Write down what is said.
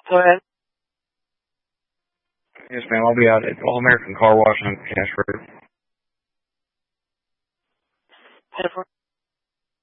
Go ahead. Yes, ma'am. I'll be out at All American Car Wash on Cash Road. Head for